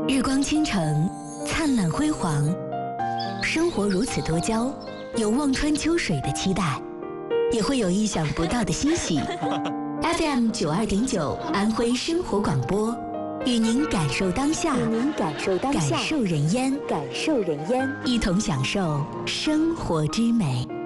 日光倾城，灿烂辉煌，生活如此多娇，有望穿秋水的期待，也会有意想不到的欣喜。FM 92.9安徽生活广播，与您感受当下，感受人烟，一同享受生活之美。